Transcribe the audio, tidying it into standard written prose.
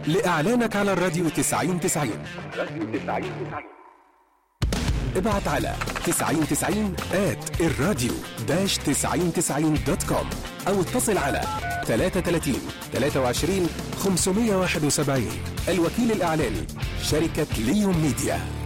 لإعلانك على الراديو 9090. ابعت على 9090@الراديو-9090.com أو اتصل على 33 23 571. الوكيل الإعلاني شركة ليون ميديا.